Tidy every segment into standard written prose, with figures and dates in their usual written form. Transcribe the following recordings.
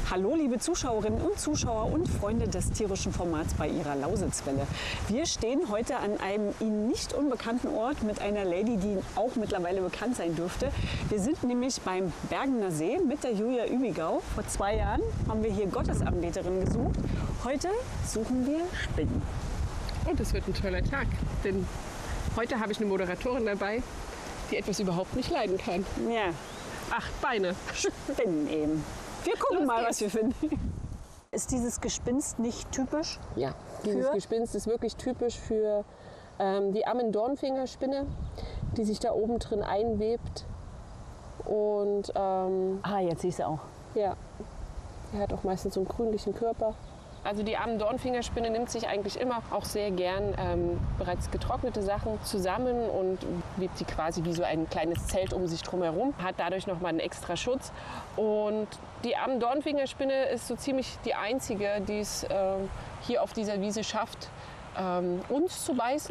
Hallo liebe Zuschauerinnen und Zuschauer und Freunde des tierischen Formats bei Ihrer Lausitzwelle. Wir stehen heute an einem Ihnen nicht unbekannten Ort mit einer Lady, die Ihnen auch mittlerweile bekannt sein dürfte. Wir sind nämlich beim Bergener See mit der Julia Übigau. Vor 2 Jahren haben wir hier Gottesanbeterinnen gesucht. Heute suchen wir Spinnen. Und es wird ein toller Tag, denn heute habe ich eine Moderatorin dabei, die etwas überhaupt nicht leiden kann. Ja, 8 Beine. Spinnen eben. Wir gucken mal, was wir finden. Ist dieses Gespinst nicht typisch? Ja, dieses Gespinst ist wirklich typisch für die Ammendornfingerspinne, die sich da oben drin einwebt. Und jetzt sehe ich sie auch. ja, die hat auch meistens so einen grünlichen Körper. Also die Ammendornfingerspinne nimmt sich eigentlich immer auch sehr gern bereits getrocknete Sachen zusammen und webt die quasi wie so ein kleines Zelt um sich drum herum, hat dadurch nochmal einen extra Schutz. Und die Ammendornfingerspinne ist so ziemlich die einzige, die es hier auf dieser Wiese schafft, uns zu beißen.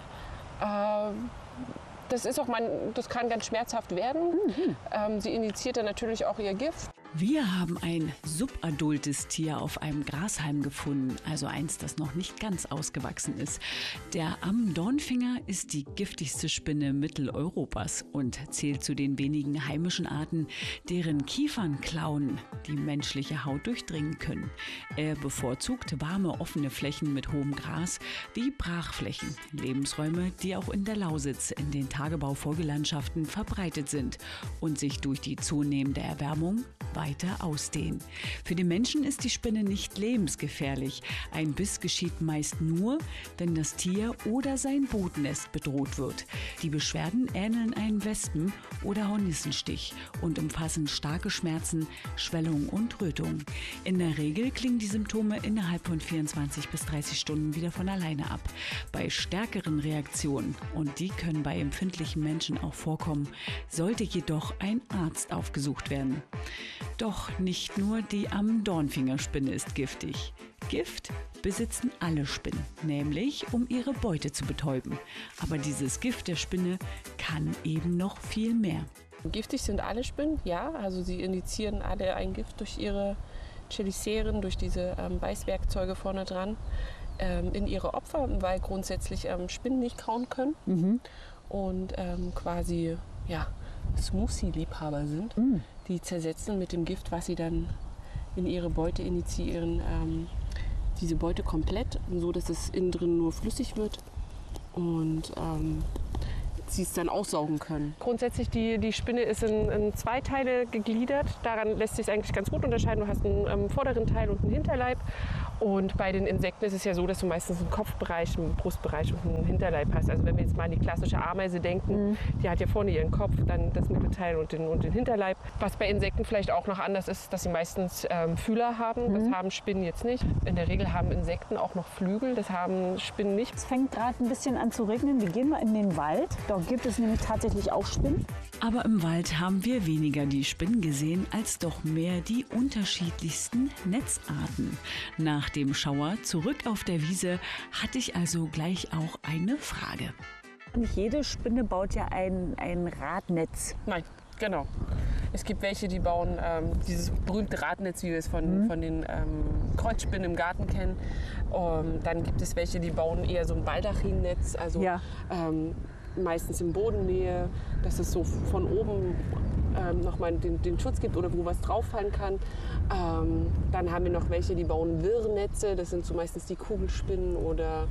Das kann ganz schmerzhaft werden. Sie injiziert dann natürlich auch ihr Gift. Wir haben ein subadultes Tier auf einem Grashalm gefunden, also eins, das noch nicht ganz ausgewachsen ist. Der Ammendornfinger ist die giftigste Spinne Mitteleuropas und zählt zu den wenigen heimischen Arten, deren Kiefernklauen die menschliche Haut durchdringen können. Er bevorzugt warme, offene Flächen mit hohem Gras wie Brachflächen, Lebensräume, die auch in der Lausitz in den Tagebaufolgelandschaften verbreitet sind und sich durch die zunehmende Erwärmung weiter ausdehnen. Für den Menschen ist die Spinne nicht lebensgefährlich. Ein Biss geschieht meist nur, wenn das Tier oder sein Brutnest bedroht wird. Die Beschwerden ähneln einem Wespen- oder Hornissenstich und umfassen starke Schmerzen, Schwellung und Rötung. In der Regel klingen die Symptome innerhalb von 24 bis 30 Stunden wieder von alleine ab. Bei stärkeren Reaktionen, und die können bei empfindlichen Menschen auch vorkommen, sollte jedoch ein Arzt aufgesucht werden. Doch nicht nur die Ammendornfingerspinne ist giftig. Gift besitzen alle Spinnen, nämlich um ihre Beute zu betäuben. Aber dieses Gift der Spinne kann eben noch viel mehr. Giftig sind alle Spinnen, ja. Also sie injizieren alle ein Gift durch ihre Cheliceren, durch diese Beißwerkzeuge vorne dran, in ihre Opfer, weil grundsätzlich Spinnen nicht kauen können und quasi Smoothie-Liebhaber sind. Die zersetzen mit dem Gift, was sie dann in ihre Beute injizieren, diese Beute komplett, so dass es innen drin nur flüssig wird und sie es dann aussaugen können. Grundsätzlich die Spinne ist in 2 Teile gegliedert. Daran lässt sich eigentlich ganz gut unterscheiden. Du hast einen vorderen Teil und einen Hinterleib. Und bei den Insekten ist es ja so, dass du meistens einen Kopfbereich, einen Brustbereich und einen Hinterleib hast. Also wenn wir jetzt mal an die klassische Ameise denken, die hat ja vorne ihren Kopf, dann das Mittelteil und den Hinterleib. Was bei Insekten vielleicht auch noch anders ist, dass sie meistens Fühler haben. Das haben Spinnen jetzt nicht. In der Regel haben Insekten auch noch Flügel. Das haben Spinnen nicht. Es fängt gerade ein bisschen an zu regnen. Wir gehen mal in den Wald. Dort gibt es nämlich tatsächlich auch Spinnen. Aber im Wald haben wir weniger die Spinnen gesehen, als doch mehr die unterschiedlichsten Netzarten. Nach dem Schauer zurück auf der Wiese hatte ich also gleich auch eine Frage. Nicht jede Spinne baut ja ein Radnetz. Nein, genau. Es gibt welche, die bauen dieses berühmte Radnetz, wie wir es von den Kreuzspinnen im Garten kennen. Dann gibt es welche, die bauen eher so ein Baldachinnetz, also meistens in Bodennähe, dass es so von oben nochmal den Schutz gibt oder wo was drauffallen kann. Dann haben wir noch welche, die bauen Wirrnetze, das sind so meistens die Kugelspinnen oder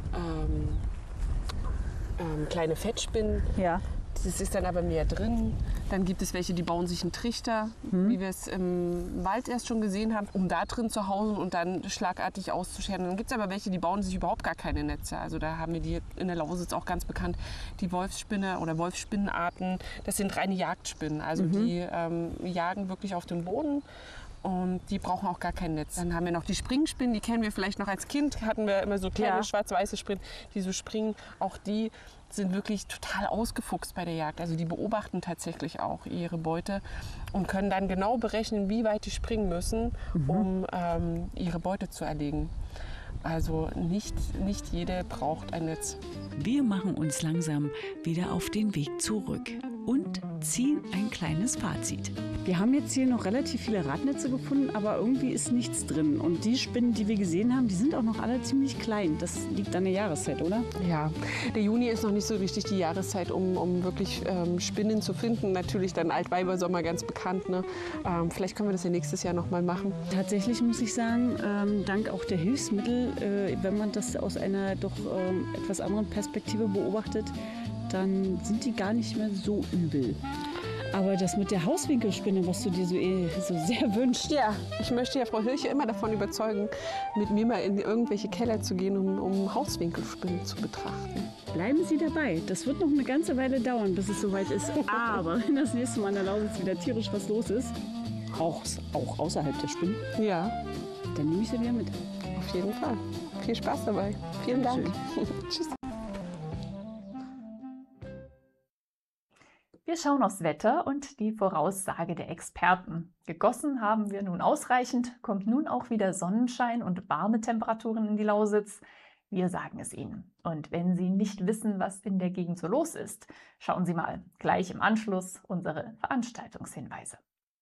kleine Fettspinnen. Ja. Das ist dann aber mehr drin. Dann gibt es welche, die bauen sich einen Trichter, wie wir es im Wald erst schon gesehen haben, um da drin zu hausen und dann schlagartig auszuscheren. Dann gibt es aber welche, die bauen sich überhaupt gar keine Netze. Also da haben wir die in der Lausitz auch ganz bekannt, die Wolfsspinne oder Wolfsspinnenarten. Das sind reine Jagdspinnen. Also die jagen wirklich auf dem Boden. Und die brauchen auch gar kein Netz. Dann haben wir noch die Springspinnen, die kennen wir vielleicht noch als Kind. Hatten wir immer so kleine schwarz-weiße Spinnen, die so springen. Auch die sind wirklich total ausgefuchst bei der Jagd. Also die beobachten tatsächlich auch ihre Beute und können dann genau berechnen, wie weit die springen müssen, um ihre Beute zu erlegen. Also nicht jede braucht ein Netz. Wir machen uns langsam wieder auf den Weg zurück. und ziehen ein kleines Fazit. Wir haben jetzt hier noch relativ viele Radnetze gefunden, aber irgendwie ist nichts drin. Und die Spinnen, die wir gesehen haben, die sind auch noch alle ziemlich klein. Das liegt an der Jahreszeit, oder? Ja, der Juni ist noch nicht so richtig die Jahreszeit, um wirklich Spinnen zu finden. Natürlich dann Altweibersommer ganz bekannt. Ne? Vielleicht können wir das ja nächstes Jahr noch mal machen. Tatsächlich muss ich sagen, dank auch der Hilfsmittel, wenn man das aus einer doch etwas anderen Perspektive beobachtet, dann sind die gar nicht mehr so übel. Aber das mit der Hauswinkelspinne, was du dir so sehr wünschst. Ja, ich möchte ja Frau Hirche immer davon überzeugen, mit mir mal in irgendwelche Keller zu gehen, um Hauswinkelspinnen zu betrachten. Bleiben Sie dabei. Das wird noch eine ganze Weile dauern, bis es soweit ist. Aber wenn das nächste Mal an der Lausitz wieder tierisch was los ist, auch außerhalb der Spinnen, ja, dann nehme ich sie wieder mit. Auf jeden Fall. Viel Spaß dabei. Vielen Dank. Tschüss. Wir schauen aufs Wetter und die Voraussage der Experten. Gegossen haben wir nun ausreichend, kommt nun auch wieder Sonnenschein und warme Temperaturen in die Lausitz. Wir sagen es Ihnen. Und wenn Sie nicht wissen, was in der Gegend so los ist, schauen Sie mal gleich im Anschluss unsere Veranstaltungshinweise.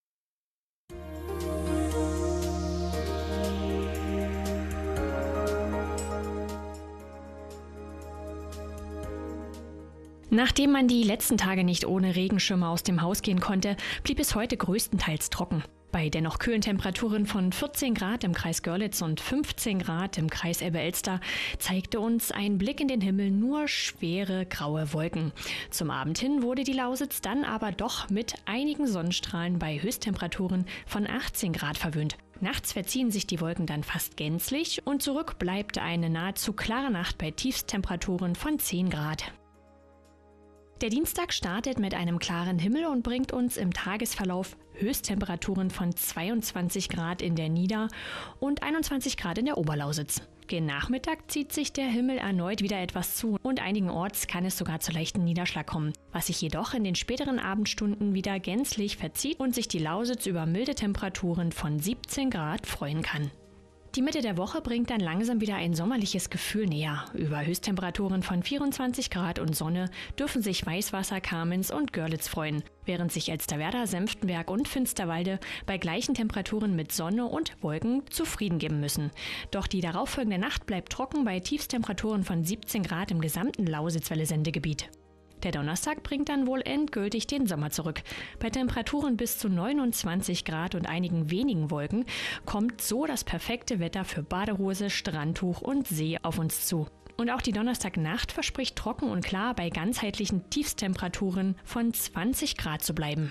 Nachdem man die letzten Tage nicht ohne Regenschirme aus dem Haus gehen konnte, blieb es heute größtenteils trocken. Bei dennoch kühlen Temperaturen von 14 Grad im Kreis Görlitz und 15 Grad im Kreis Elbe-Elster zeigte uns ein Blick in den Himmel nur schwere graue Wolken. Zum Abend hin wurde die Lausitz dann aber doch mit einigen Sonnenstrahlen bei Höchsttemperaturen von 18 Grad verwöhnt. Nachts verziehen sich die Wolken dann fast gänzlich und zurück bleibt eine nahezu klare Nacht bei Tiefsttemperaturen von 10 Grad. Der Dienstag startet mit einem klaren Himmel und bringt uns im Tagesverlauf Höchsttemperaturen von 22 Grad in der Nieder- und 21 Grad in der Oberlausitz. Gegen Nachmittag zieht sich der Himmel erneut wieder etwas zu und einigenorts kann es sogar zu leichten Niederschlag kommen, was sich jedoch in den späteren Abendstunden wieder gänzlich verzieht und sich die Lausitz über milde Temperaturen von 17 Grad freuen kann. Die Mitte der Woche bringt dann langsam wieder ein sommerliches Gefühl näher. Über Höchsttemperaturen von 24 Grad und Sonne dürfen sich Weißwasser, Kamenz und Görlitz freuen, während sich Elsterwerda, Senftenberg und Finsterwalde bei gleichen Temperaturen mit Sonne und Wolken zufrieden geben müssen. Doch die darauffolgende Nacht bleibt trocken bei Tiefstemperaturen von 17 Grad im gesamten Lausitzwelle-Sendegebiet. Der Donnerstag bringt dann wohl endgültig den Sommer zurück. Bei Temperaturen bis zu 29 Grad und einigen wenigen Wolken kommt so das perfekte Wetter für Badehose, Strandtuch und See auf uns zu. Und auch die Donnerstagnacht verspricht trocken und klar bei ganzheitlichen Tiefstemperaturen von 20 Grad zu bleiben.